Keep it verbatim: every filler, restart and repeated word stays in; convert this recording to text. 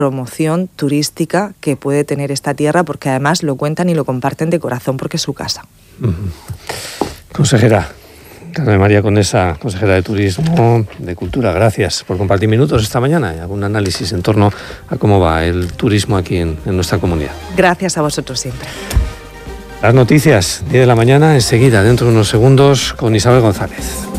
promoción turística que puede tener esta tierra, porque además lo cuentan y lo comparten de corazón porque es su casa. Uh-huh. Consejera Carmen María Conesa, consejera de Turismo, de Cultura, gracias por compartir minutos esta mañana y algún análisis en torno a cómo va el turismo aquí en, en nuestra comunidad. Gracias a vosotros siempre. Las noticias, diez de la mañana, enseguida, dentro de unos segundos, con Isabel González.